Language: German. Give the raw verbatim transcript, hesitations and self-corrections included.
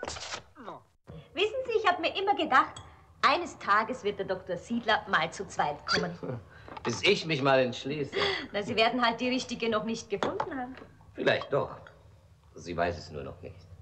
Wissen Sie, ich habe mir immer gedacht, eines Tages wird der Doktor Siedler mal zu zweit kommen. Bis ich mich mal entschließe. Na, Sie werden halt die richtige noch nicht gefunden haben. Vielleicht doch. Sie weiß es nur noch nicht.